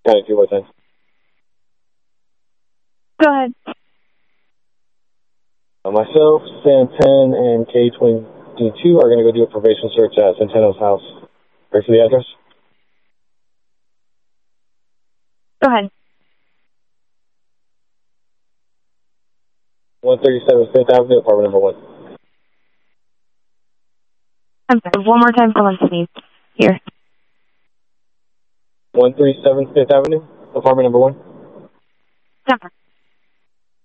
Got it, 2 more times. Go ahead. Myself, Santen, and K22 are going to go do a probation search at Centeno's house. Ready for the address? Go ahead. 137 5th Avenue, apartment number 1. I'm sorry, one more time for one sneeze. Here. 137 5th Avenue, apartment number 1. Number.